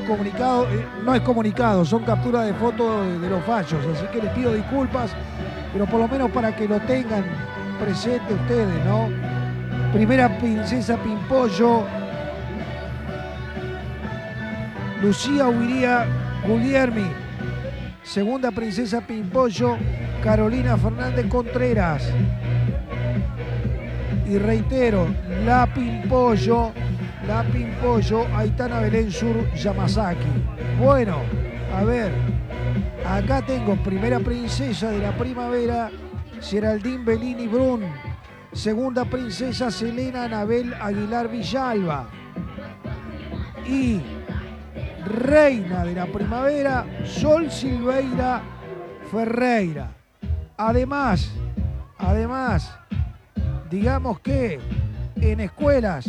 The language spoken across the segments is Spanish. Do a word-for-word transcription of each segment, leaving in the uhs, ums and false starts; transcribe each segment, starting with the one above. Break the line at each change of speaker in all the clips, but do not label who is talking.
comunicado, eh, no es comunicado, son capturas de fotos de, de los fallos, así que les pido disculpas, pero por lo menos para que lo tengan presente ustedes, ¿no? Primera princesa Pimpollo, Lucía Huiría Guglielmi. Segunda princesa Pimpollo, Carolina Fernández Contreras. Y reitero, la Pimpollo, la Pimpollo, Aitana Belén Sur Yamazaki. Bueno, a ver, acá tengo primera princesa de la primavera, Geraldine Bellini Brun. Segunda princesa, Selena Anabel Aguilar Villalba. Y reina de la primavera, Sol Silveira Ferreira. Además, además, digamos que en escuelas,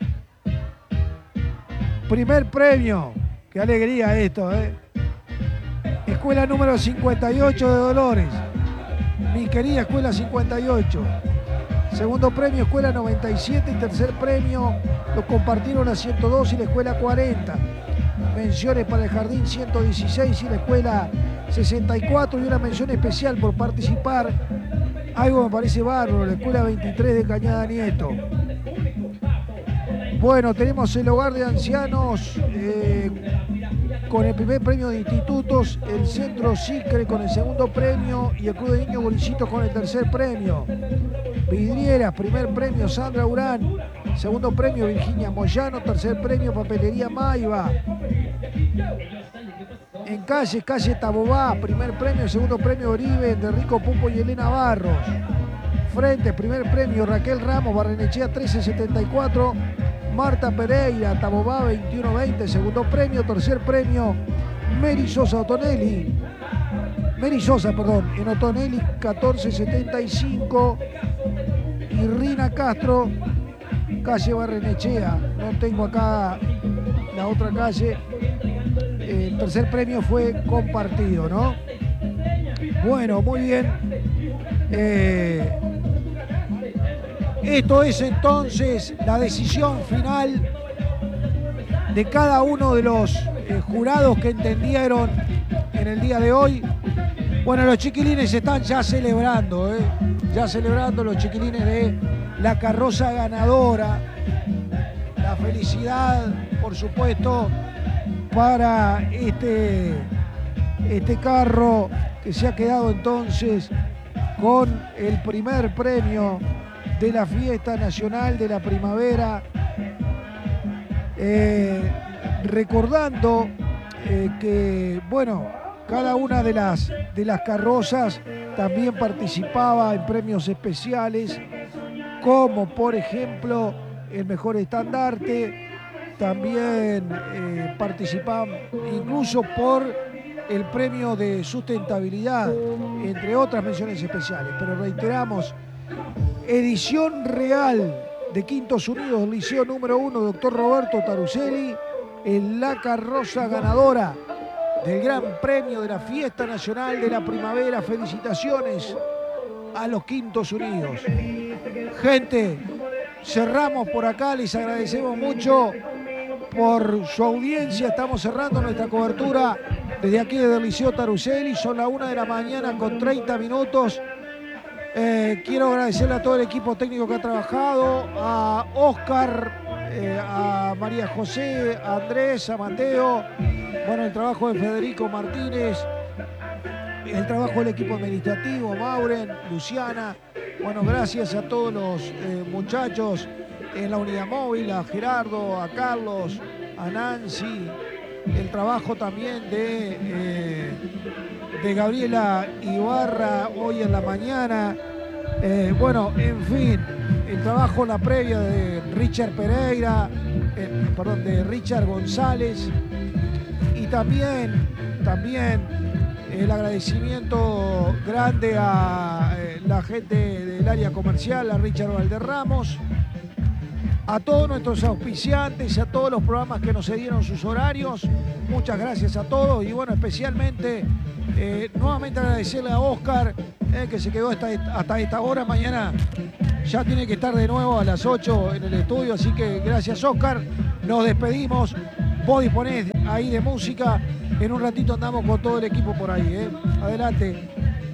primer premio, qué alegría esto, ¿eh? Escuela número cincuenta y ocho de Dolores, mi querida escuela cincuenta y ocho. Segundo premio, escuela noventa y siete, y tercer premio lo compartieron la ciento dos y la escuela cuarenta. Menciones para el jardín ciento dieciséis y la escuela sesenta y cuatro, y una mención especial por participar, algo me parece bárbaro, la escuela veintitrés de Cañada Nieto. Bueno, tenemos el hogar de ancianos eh, con el primer premio de institutos, el centro Sicre con el segundo premio y el club de niños Bolillitos con el tercer premio. Vidrieras, primer premio Sandra Urán, segundo premio Virginia Moyano, tercer premio Papelería Maiva. En calle, calle Tabobá, primer premio, segundo premio Oribe, de Rico Pupo y Elena Barros. Frente, primer premio Raquel Ramos, Barrenechea trece setenta y cuatro, Marta Pereira, Tabobá veintiuno veinte, segundo premio, tercer premio Mary Sosa Otonelli. Mary Sosa, perdón, en Otonelli catorce setenta y cinco. Y Rina Castro, calle Barrenechea, no tengo acá la otra calle. El tercer premio fue compartido, ¿no? Bueno, muy bien. Eh, esto es entonces la decisión final de cada uno de los eh, jurados que entendieron en el día de hoy. Bueno, los chiquilines están ya celebrando, ¿eh? Ya celebrando los chiquilines de la carroza ganadora. La felicidad, por supuesto, para este, este carro que se ha quedado entonces con el primer premio de la fiesta nacional de la primavera. Eh, recordando eh, que, bueno, cada una de las, de las carrozas también participaba en premios especiales, como por ejemplo el mejor estandarte. También eh, participaban incluso por el premio de sustentabilidad, entre otras menciones especiales. Pero reiteramos, edición real de Quintos Unidos, Liceo número uno, doctor Roberto Taruselli, en la carroza ganadora del Gran Premio de la Fiesta Nacional de la Primavera. Felicitaciones a los Quintos Unidos. Gente, cerramos por acá, les agradecemos mucho por su audiencia. Estamos cerrando nuestra cobertura desde aquí desde el Liceo Taruselli. Son las una de la mañana con treinta minutos. Eh, quiero agradecerle a todo el equipo técnico que ha trabajado, a Oscar, eh, a María José, a Andrés, a Mateo. Bueno, el trabajo de Federico Martínez, el trabajo del equipo administrativo, Mauren, Luciana. Bueno, gracias a todos los eh, muchachos en la unidad móvil, a Gerardo, a Carlos, a Nancy. El trabajo también de, eh, de Gabriela Ibarra hoy en la mañana. Eh, bueno, en fin, el trabajo, la previa de Richard Pereira, eh, perdón, de Richard González. Y también, también el agradecimiento grande a eh, la gente del área comercial, a Richard Valderramos, a todos nuestros auspiciantes, a todos los programas que nos cedieron sus horarios. Muchas gracias a todos y bueno, especialmente eh, nuevamente agradecerle a Oscar eh, que se quedó hasta, hasta esta hora. Mañana ya tiene que estar de nuevo a las ocho en el estudio, así que gracias Oscar. Nos despedimos. Vos disponés ahí de música. En un ratito andamos con todo el equipo por ahí, ¿eh? Adelante.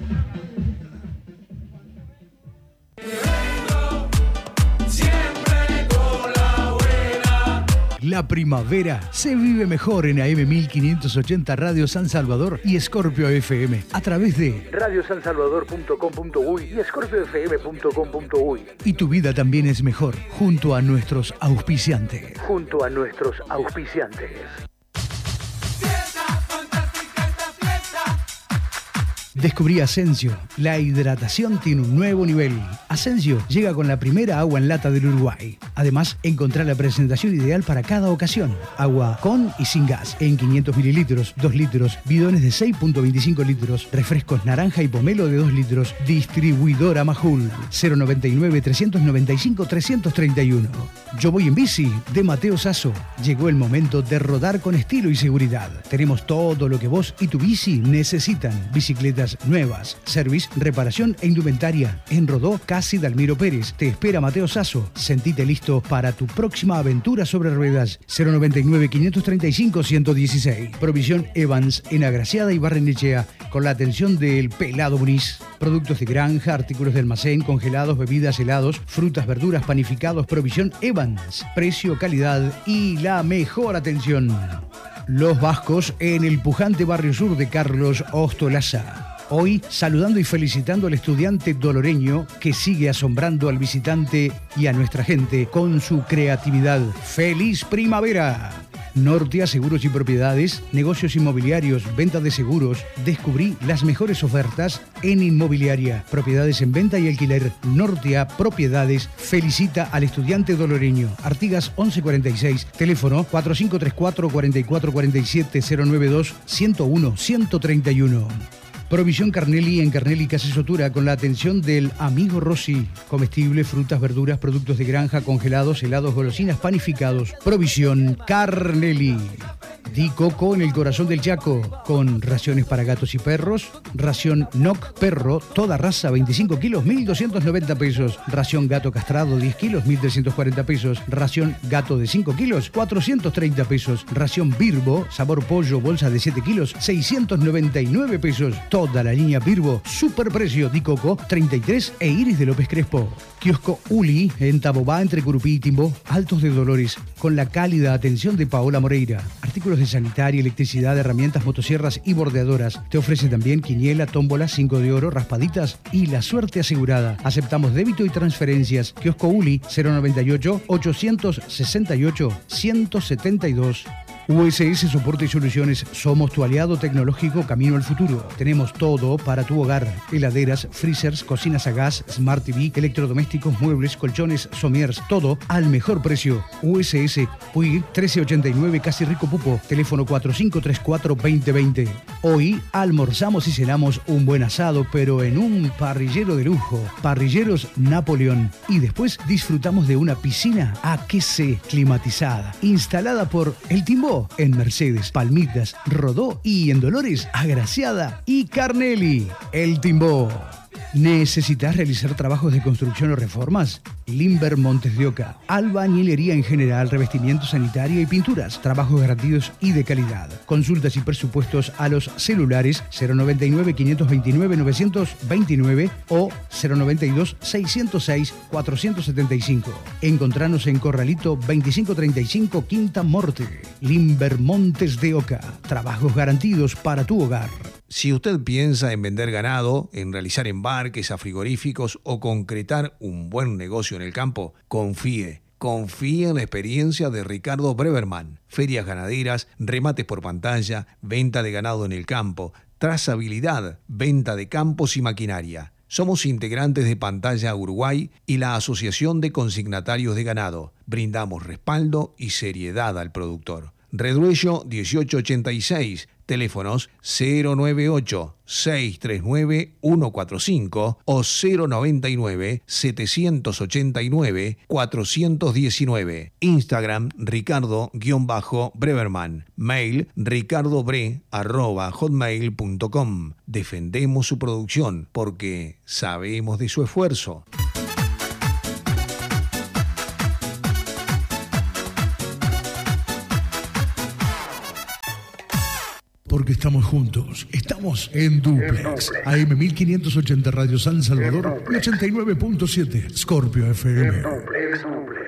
La primavera se vive mejor en A M mil quinientos ochenta Radio San Salvador y Scorpio F M a través de
radio san salvador punto com punto uy y scorpio f m punto com punto uy.
Y tu vida también es mejor junto a nuestros auspiciantes.
Junto a nuestros auspiciantes.
Descubrí Asensio. La hidratación tiene un nuevo nivel. Asensio llega con la primera agua en lata del Uruguay. Además, encontrá la presentación ideal para cada ocasión. Agua con y sin gas en quinientos mililitros, dos litros, bidones de seis punto veinticinco litros, refrescos naranja y pomelo de dos litros. Distribuidora Majul. cero noventa y nueve, trescientos noventa y cinco, trescientos treinta y uno. Yo voy en bici de Mateo Sasso. Llegó el momento de rodar con estilo y seguridad. Tenemos todo lo que vos y tu bici necesitan. Bicicletas nuevas, service, reparación e indumentaria. En Rodó, Casi Dalmiro Pérez. Te espera Mateo Sasso. Sentite listo para tu próxima aventura sobre ruedas. cero noventa y nueve, quinientos treinta y cinco, ciento dieciséis. Provisión Evans en Agraciada y Barrenechea con la atención del Pelado Muniz. Productos de granja, artículos de almacén, congelados, bebidas, helados, frutas, verduras, panificados. Provisión Evans. Precio, calidad y la mejor atención. Los Vascos en el pujante barrio sur de Carlos Ostolaza. Hoy saludando y felicitando al estudiante doloreño que sigue asombrando al visitante y a nuestra gente con su creatividad. ¡Feliz primavera! Nortia Seguros y Propiedades, negocios inmobiliarios, venta de seguros. Descubrí las mejores ofertas en inmobiliaria, propiedades en venta y alquiler. Nortia Propiedades felicita al estudiante doloreño. Artigas once cuarenta y seis, teléfono cuatro cinco tres cuatro, cuatro cuatro cuatro siete, cero nueve dos, ciento uno, ciento treinta y uno. Provisión Carnelli en Carnelli Casa y Sotura con la atención del amigo Rossi. Comestibles, frutas, verduras, productos de granja, congelados, helados, golosinas, panificados. Provisión Carnelli. Di Coco en el corazón del Chaco con raciones para gatos y perros. Ración N O C Perro, toda raza, veinticinco kilos, mil doscientos noventa pesos. Ración Gato Castrado, diez kilos, mil trescientos cuarenta pesos. Ración Gato de cinco kilos, cuatrocientos treinta pesos. Ración Birbo, sabor pollo, bolsa de siete kilos, seiscientos noventa y nueve pesos. Toda la línea Birbo, superprecio. Di Coco, treinta y tres e Iris de López Crespo. Kiosco Uli en Tabobá entre Curupí y Timbó, Altos de Dolores, con la cálida atención de Paola Moreira. Artículos de sanitaria, electricidad, herramientas, motosierras y bordeadoras. Te ofrece también quiniela, tómbola, cinco de oro, raspaditas y la suerte asegurada. Aceptamos débito y transferencias. Kiosco Uli cero noventa y ocho, ochocientos sesenta y ocho, ciento setenta y dos. U S S Soporte y Soluciones, somos tu aliado tecnológico camino al futuro. Tenemos todo para tu hogar: heladeras, freezers, cocinas a gas, Smart T V, electrodomésticos, muebles, colchones, somiers, todo al mejor precio. U S S Puig trece ochenta y nueve, Casi Rico Pupo, teléfono cuatro cinco tres cuatro, veinte veinte. Hoy almorzamos y cenamos un buen asado, pero en un parrillero de lujo, Parrilleros Napoleón. Y después disfrutamos de una piscina A Q C climatizada, instalada por El Timbó en Mercedes, Palmitas, Rodó y en Dolores, Agraciada y Carnelli. El Timbó. ¿Necesitas realizar trabajos de construcción o reformas? Limber Montes de Oca. Albañilería en general, revestimiento sanitario y pinturas. Trabajos garantidos y de calidad. Consultas y presupuestos a los celulares cero noventa y nueve, quinientos veintinueve, novecientos veintinueve o cero noventa y dos, seiscientos seis, cuatrocientos setenta y cinco. Encontranos en Corralito veinticinco treinta y cinco, Quinta Morte. Limber Montes de Oca. Trabajos garantidos para tu hogar.
Si usted piensa en vender ganado, en realizar embarques a frigoríficos o concretar un buen negocio en el campo, confíe. Confíe en la experiencia de Ricardo Breverman. Ferias ganaderas, remates por pantalla, venta de ganado en el campo, trazabilidad, venta de campos y maquinaria. Somos integrantes de Pantalla Uruguay y la Asociación de Consignatarios de Ganado. Brindamos respaldo y seriedad al productor. Redruello dieciocho ochenta y seis, teléfonos cero noventa y ocho, seiscientos treinta y nueve, ciento cuarenta y cinco o cero noventa y nueve, setecientos ochenta y nueve, cuatrocientos diecinueve. Instagram Ricardo-Breverman. Mail ricardobre arroba hotmail punto com. Defendemos su producción porque sabemos de su esfuerzo.
porque estamos juntos. Estamos en Duplex. A M mil quinientos ochenta Radio San Salvador y ochenta y nueve punto siete Scorpio F M.
Duplex, Duplex.